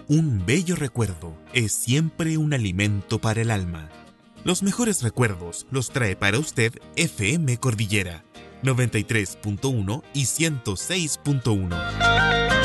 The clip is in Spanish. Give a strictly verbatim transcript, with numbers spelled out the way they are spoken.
Un bello recuerdo es siempre un alimento para el alma. Los mejores recuerdos los trae para usted F M Cordillera noventa y tres punto uno y ciento seis punto uno.